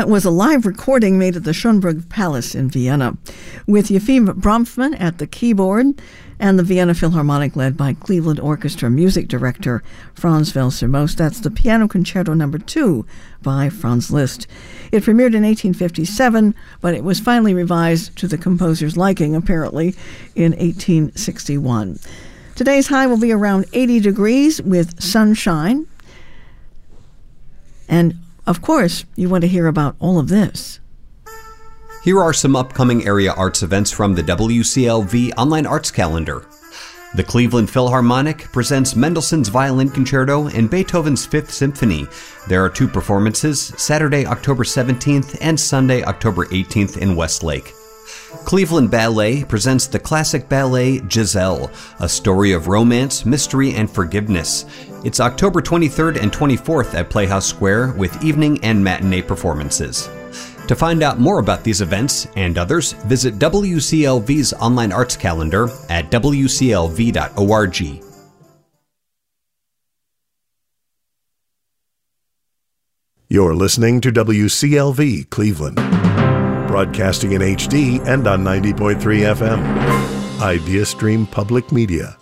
That was a live recording made at the Schönberg Palace in Vienna, with Yefim Bronfman at the keyboard and the Vienna Philharmonic led by Cleveland Orchestra music director Franz Welser-Most. That's the Piano Concerto No. 2 by Franz Liszt. It premiered in 1857, but it was finally revised to the composer's liking, apparently, in 1861. Today's high will be around 80 degrees with sunshine. And, of course, you want to hear about all of this. Here are some upcoming area arts events from the WCLV Online Arts Calendar. The Cleveland Philharmonic presents Mendelssohn's Violin Concerto and Beethoven's Fifth Symphony. There are 2 performances, Saturday, October 17th and Sunday, October 18th in Westlake. Cleveland Ballet presents the classic ballet Giselle, a story of romance, mystery, and forgiveness. It's October 23rd and 24th at Playhouse Square with evening and matinee performances. To find out more about these events and others, visit WCLV's online arts calendar at wclv.org. You're listening to WCLV Cleveland, broadcasting in HD and on 90.3 FM. IdeaStream Public Media.